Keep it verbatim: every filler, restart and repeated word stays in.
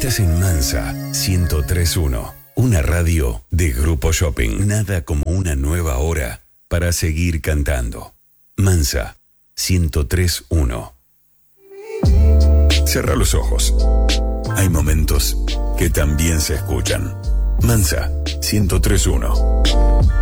Estás en Mansa ciento tres punto uno, una radio de Grupo Shopping. Nada como una nueva hora para seguir cantando. Mansa ciento tres punto uno. Cerra los ojos. Hay momentos que también se escuchan. Mansa ciento tres punto uno.